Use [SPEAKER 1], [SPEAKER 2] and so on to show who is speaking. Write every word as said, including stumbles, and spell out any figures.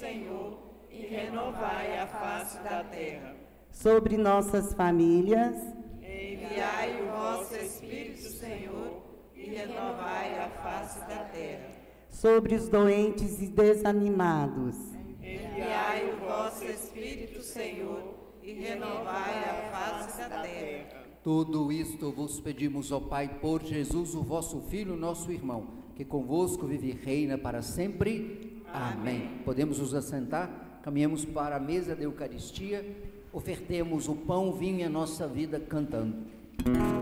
[SPEAKER 1] Senhor, e renovai a face da terra.
[SPEAKER 2] Sobre nossas famílias,
[SPEAKER 1] Enviai o vosso Espírito, Senhor, e renovai a face da terra.
[SPEAKER 2] sobre os doentes e desanimados,
[SPEAKER 1] Enviai o vosso Espírito, Senhor, e renovai a face da terra.
[SPEAKER 3] Tudo isto vos pedimos, ó Pai, por Jesus, o vosso Filho, nosso irmão, que convosco vive e reina para sempre. Amém. Amém. Podemos nos assentar, caminhamos para a mesa da Eucaristia, ofertemos o pão, o vinho e a nossa vida cantando.